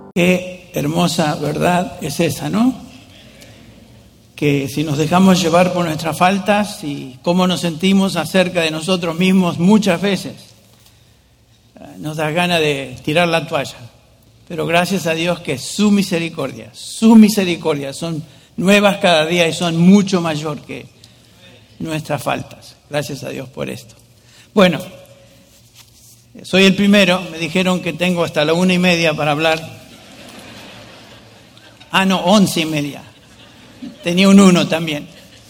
Qué hermosa verdad es esa, ¿no? Que si nos dejamos llevar por nuestras faltas y cómo nos sentimos acerca de nosotros mismos muchas veces, nos da ganas de tirar la toalla. Pero gracias a Dios que sus misericordias son nuevas cada día y son mucho mayor que nuestras faltas. Gracias a Dios por esto. Bueno, soy el primero. Me dijeron que tengo hasta la 1:30 para hablar. 11:30. Tenía un 1 también.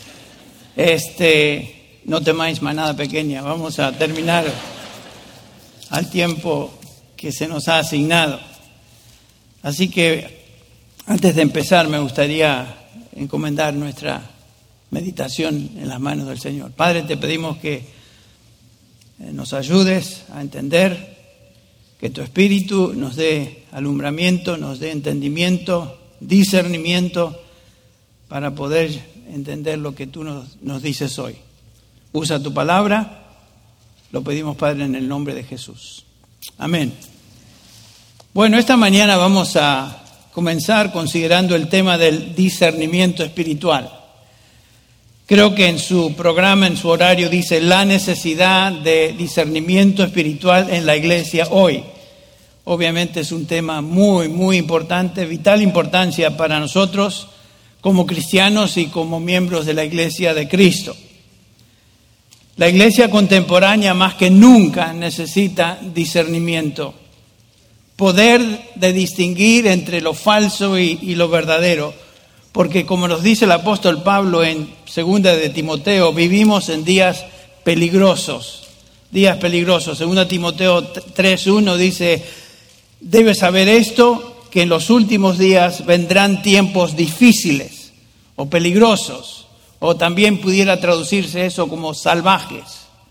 No temáis, manada pequeña. Vamos a terminar al tiempo que se nos ha asignado. Así que antes de empezar me gustaría encomendar nuestra meditación en las manos del Señor. Padre, te pedimos que nos ayudes a entender, que tu Espíritu nos dé alumbramiento, nos dé entendimiento, discernimiento para poder entender lo que tú nos dices hoy. Usa tu palabra, lo pedimos, Padre, en el nombre de Jesús. Amén. Bueno, esta mañana vamos a comenzar considerando el tema del discernimiento espiritual. Creo que en su programa, en su horario, dice la necesidad de discernimiento espiritual en la iglesia hoy. Obviamente es un tema muy, muy importante, vital importancia para nosotros como cristianos y como miembros de la Iglesia de Cristo. La iglesia contemporánea más que nunca necesita discernimiento, poder de distinguir entre lo falso y lo verdadero, porque como nos dice el apóstol Pablo en 2 de Timoteo, vivimos en días peligrosos. 2 Timoteo 3:1 dice: debes saber esto, que en los últimos días vendrán tiempos difíciles o peligrosos, o también pudiera traducirse eso como salvajes.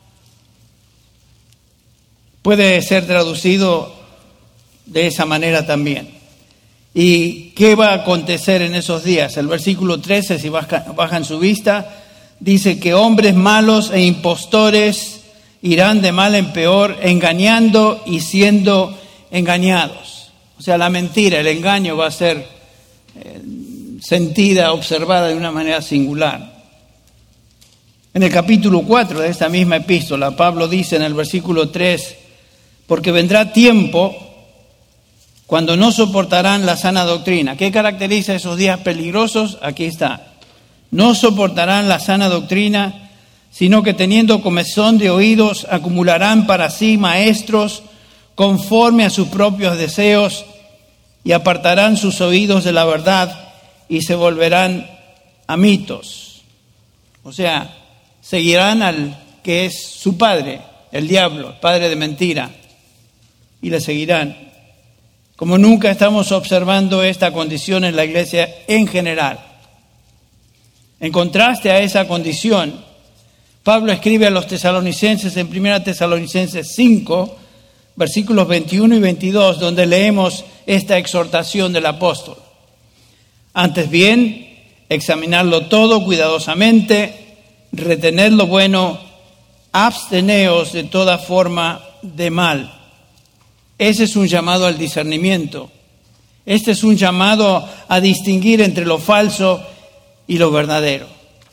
Puede ser traducido de esa manera también. ¿Y qué va a acontecer en esos días? El versículo 13, si bajan su vista, dice que hombres malos e impostores irán de mal en peor, engañando y siendo engañados. O sea, la mentira, el engaño va a ser sentida, observada de una manera singular. En el capítulo 4 de esta misma epístola, Pablo dice en el versículo 3, porque vendrá tiempo cuando no soportarán la sana doctrina. ¿Qué caracteriza esos días peligrosos? Aquí está. No soportarán la sana doctrina, sino que teniendo comezón de oídos, acumularán para sí maestros conforme a sus propios deseos, y apartarán sus oídos de la verdad y se volverán a mitos. O sea, seguirán al que es su padre, el diablo, el padre de mentira, y le seguirán. Como nunca estamos observando esta condición en la iglesia en general. En contraste a esa condición, Pablo escribe a los tesalonicenses en 1 Tesalonicenses 5, versículos 21 y 22, donde leemos esta exhortación del apóstol. Antes bien, examinarlo todo cuidadosamente, retener lo bueno, absteneos de toda forma de mal. Ese es un llamado al discernimiento. Este es un llamado a distinguir entre lo falso y lo verdadero.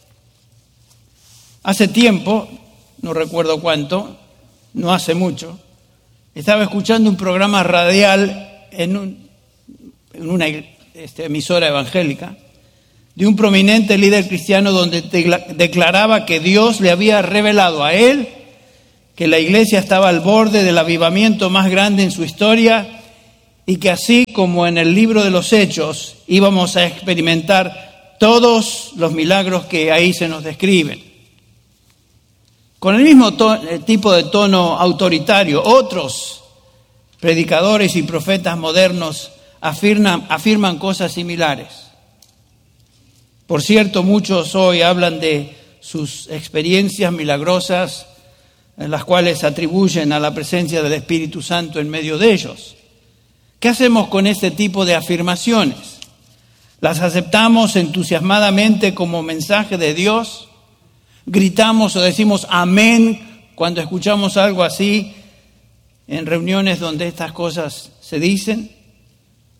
Hace tiempo, no recuerdo cuánto, no hace mucho, estaba escuchando un programa radial en una emisora evangélica de un prominente líder cristiano donde declaraba que Dios le había revelado a él que la iglesia estaba al borde del avivamiento más grande en su historia y que así como en el libro de los Hechos íbamos a experimentar todos los milagros que ahí se nos describen. Con el mismo tipo de tono autoritario, otros predicadores y profetas modernos afirman cosas similares. Por cierto, muchos hoy hablan de sus experiencias milagrosas, en las cuales atribuyen a la presencia del Espíritu Santo en medio de ellos. ¿Qué hacemos con este tipo de afirmaciones? ¿Las aceptamos entusiasmadamente como mensaje de Dios? ¿Gritamos o decimos amén cuando escuchamos algo así en reuniones donde estas cosas se dicen?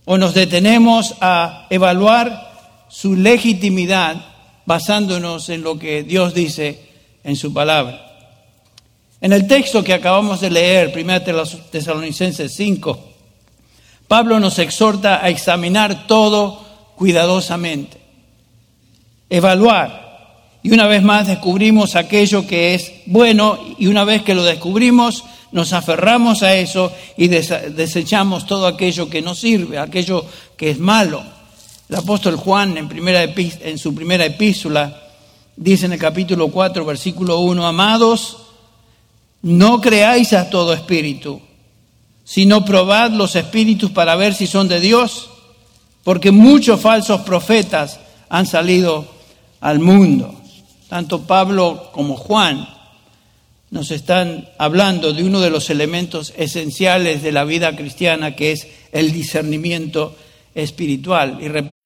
¿O nos detenemos a evaluar su legitimidad basándonos en lo que Dios dice en su palabra? En el texto que acabamos de leer, 1 Tesalonicenses 5, Pablo nos exhorta a examinar todo cuidadosamente, evaluar. Y una vez más descubrimos aquello que es bueno, y una vez que lo descubrimos, nos aferramos a eso y desechamos todo aquello que no sirve, aquello que es malo. El apóstol Juan en su primera epístola dice en el capítulo 4, versículo 1, amados, no creáis a todo espíritu, sino probad los espíritus para ver si son de Dios, porque muchos falsos profetas han salido al mundo. Tanto Pablo como Juan nos están hablando de uno de los elementos esenciales de la vida cristiana, que es el discernimiento espiritual. Y